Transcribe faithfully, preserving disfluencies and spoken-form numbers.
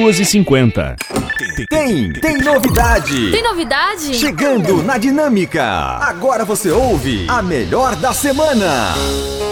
duas e cinquenta. Tem, tem novidade! Tem novidade? Chegando na Dinâmica! Agora você ouve a melhor da semana!